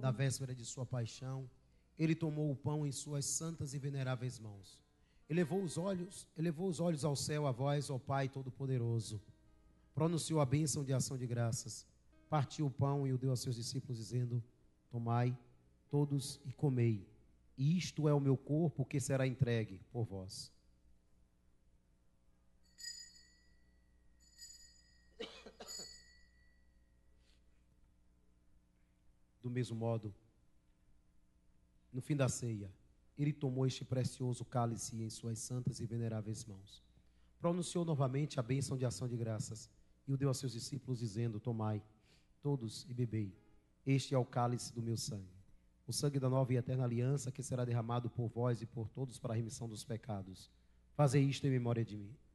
na véspera de sua paixão, ele tomou o pão em suas santas e veneráveis mãos. Elevou os olhos ao céu, a vós, ó Pai Todo-Poderoso. Pronunciou a bênção de ação de graças. Partiu o pão e o deu a seus discípulos, dizendo: tomai todos e comei. E isto é o meu corpo que será entregue por vós. Do mesmo modo, no fim da ceia, ele tomou este precioso cálice em suas santas e veneráveis mãos. Pronunciou novamente a bênção de ação de graças e o deu a seus discípulos, dizendo: tomai todos e bebei. Este é o cálice do meu sangue, o sangue da nova e eterna aliança, que será derramado por vós e por todos para a remissão dos pecados. Fazei isto em memória de mim.